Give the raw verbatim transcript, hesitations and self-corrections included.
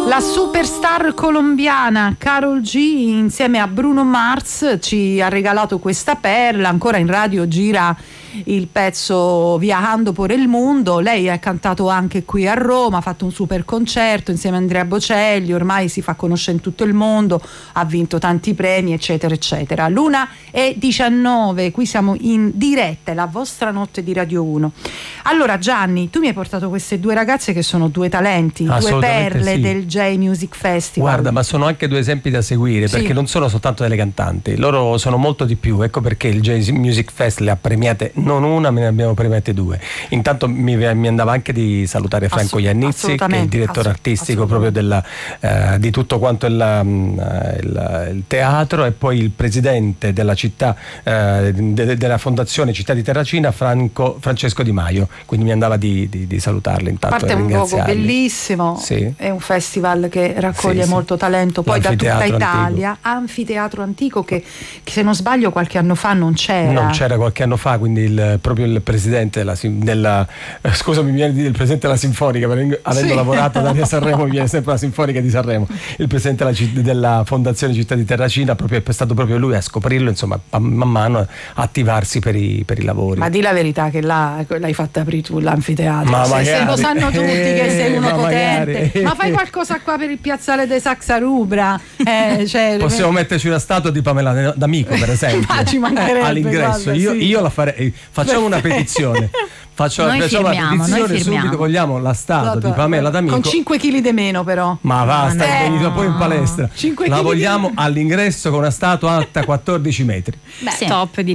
La superstar colombiana Karol G insieme a Bruno Mars ci ha regalato questa perla. Ancora in radio gira il pezzo Viajando por el Mundo. Lei ha cantato anche qui a Roma, ha fatto un super concerto insieme a Andrea Bocelli, ormai si fa conoscere in tutto il mondo, ha vinto tanti premi eccetera eccetera. L'una e diciannove, qui siamo in diretta, è la vostra notte di Radio uno. Allora Gianni, tu mi hai portato queste due ragazze che sono due talenti, due perle sì. del J Music Festival. Guarda, ma sono anche due esempi da seguire, perché sì. non sono soltanto delle cantanti, loro sono molto di più. Ecco perché il J Music Fest le ha premiate non una, me ne abbiamo premiate due. Intanto mi, mi andava anche di salutare Franco Iannizzi, che è il direttore artistico proprio della, eh, di tutto quanto il, il, il teatro, e poi il presidente della città, eh, de, della fondazione Città di Terracina, Franco, Francesco Di Maio. Quindi mi andava di, di, di salutarli intanto. A parte è un luogo bellissimo, sì. è un festival che raccoglie sì, molto sì. talento poi da tutta Italia. Antico. Anfiteatro antico che, che se non sbaglio qualche anno fa non c'era. Non c'era qualche anno fa, quindi il, proprio il presidente della, della eh, scusami, mi viene di dire il presidente della Sinfonica, avendo sì. lavorato da Sanremo mi viene sempre la Sinfonica di Sanremo. Il presidente della, della Fondazione Città di Terracina, proprio, è stato proprio lui a scoprirlo, insomma, man mano a attivarsi per i, per i lavori. Ma di la verità che là, l'hai fatta aprire tu l'anfiteatro, ma se, se lo sanno tutti eh, che sei uno ma potente, magari. ma fai qualcosa qua per il piazzale dei Saxa Rubra, eh, cioè, possiamo metterci una statua di Pamela D'Amico per esempio eh, all'ingresso, guarda, io, sì. io la farei, facciamo una petizione. Faccio, noi facciamo firmiamo, una petizione noi firmiamo. subito, vogliamo la statua Vabbè, di Pamela D'Amico con cinque chili di meno però. Ma basta, eh, venito poi in palestra. La vogliamo di... all'ingresso con una statua alta quattordici metri. Beh, sì. top di